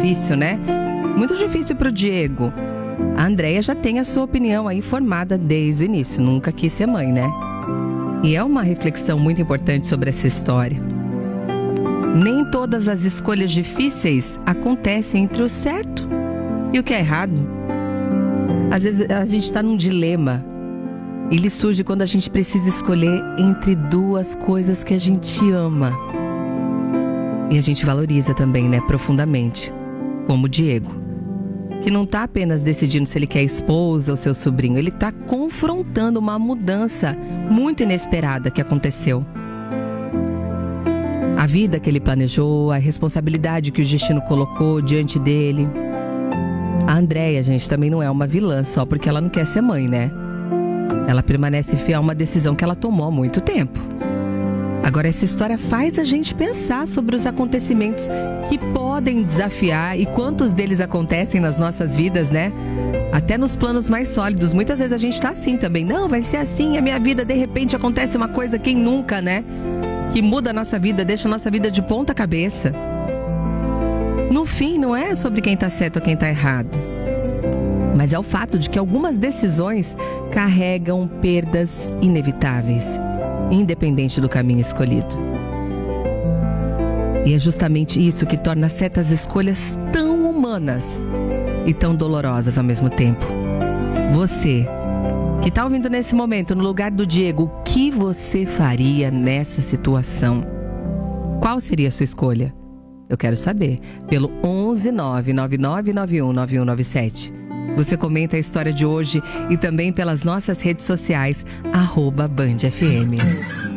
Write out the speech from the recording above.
difícil, né? Muito difícil pro Diego. A Andréia já tem a sua opinião aí formada desde o início, nunca quis ser mãe, né? E é uma reflexão muito importante sobre essa história. Nem todas as escolhas difíceis acontecem entre o certo e o que é errado. Às vezes a gente está num dilema. Ele surge quando a gente precisa escolher entre duas coisas que a gente ama. E a gente valoriza também, né, profundamente. Como o Diego, que não está apenas decidindo se ele quer a esposa ou seu sobrinho. Ele está confrontando uma mudança muito inesperada que aconteceu. A vida que ele planejou, a responsabilidade que o destino colocou diante dele. A Andréia, gente, também não é uma vilã só porque ela não quer ser mãe, né? Ela permanece fiel a uma decisão que ela tomou há muito tempo. Agora, essa história faz a gente pensar sobre os acontecimentos que podem desafiar e quantos deles acontecem nas nossas vidas, né? Até nos planos mais sólidos. Muitas vezes a gente tá assim também. Não, vai ser assim, a minha vida, de repente acontece uma coisa, quem nunca, né? Que muda a nossa vida, deixa a nossa vida de ponta cabeça. No fim, não é sobre quem tá certo ou quem tá errado. Mas é o fato de que algumas decisões carregam perdas inevitáveis, independente do caminho escolhido. E é justamente isso que torna certas escolhas tão humanas e tão dolorosas ao mesmo tempo. Você, que está ouvindo nesse momento, no lugar do Diego, o que você faria nessa situação? Qual seria a sua escolha? Eu quero saber. Pelo 11 99991 9197. Você comenta a história de hoje e também pelas nossas redes sociais, @BandFM.